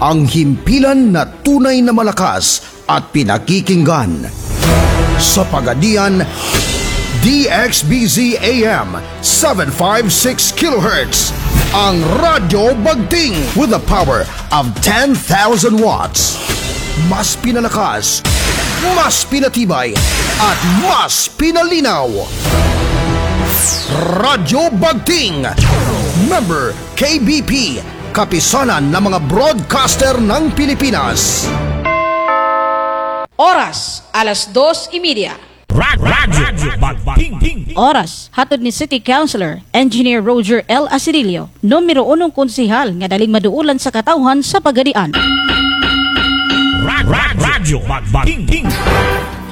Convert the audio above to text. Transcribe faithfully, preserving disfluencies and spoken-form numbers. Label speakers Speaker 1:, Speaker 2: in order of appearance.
Speaker 1: ang himpilan na tunay na malakas at pinakikinggan. Sa Pagadian, D X B Z A M seven fifty-six kilohertz, ang Radyo Bagting with the power of ten thousand watts. Mas pinalakas, mas pinatibay, at mas pinalinaw. Radyo Bagting, member K B P, kapisanan ng mga broadcaster ng Pilipinas.
Speaker 2: Oras, alas dos y media.
Speaker 3: Radyo Bagting.
Speaker 4: Oras, hatod ni City Councilor, Engineer Roger L. Asirilio, numero unong konsihal nga daling maduulan sa katawhan sa Pagadian.
Speaker 3: Radyo Bagting.